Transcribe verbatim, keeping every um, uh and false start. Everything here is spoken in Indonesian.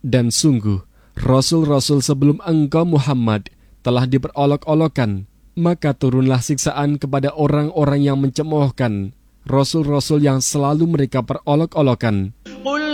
Dan sungguh, Rasul-Rasul sebelum engkau Muhammad telah diperolok-olokkan, maka turunlah siksaan kepada orang-orang yang mencemoohkan Rasul-Rasul yang selalu mereka perolok-olokkan. Qul